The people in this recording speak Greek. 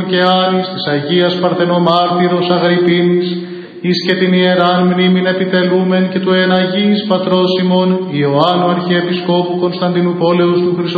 και Άνης, της Αγίας Παρθενομάρτυρος Αγρυπίνης, εις και την Ιεράν μνήμην επιτελούμεν και του εν Αγίης Πατρός ημών Ιωάννου Αρχιεπισκόπου Κωνσταντινουπόλεως του Χρυσοστομού,